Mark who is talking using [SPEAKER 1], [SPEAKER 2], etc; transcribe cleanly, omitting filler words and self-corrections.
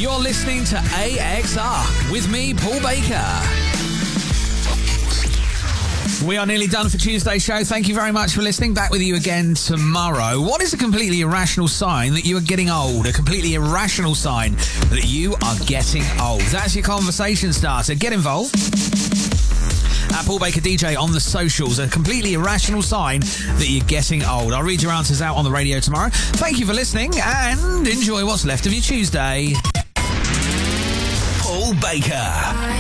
[SPEAKER 1] You're listening to AXR with me, Paul Baker. We are nearly done for Tuesday's show. Thank you very much for listening. Back with you again tomorrow. What is a completely irrational sign that you are getting old? A completely irrational sign that you are getting old. That's your conversation starter. Get involved. At Paul Baker DJ on the socials. A completely irrational sign that you're getting old. I'll read your answers out on the radio tomorrow. Thank you for listening and enjoy what's left of your Tuesday. Paul Baker.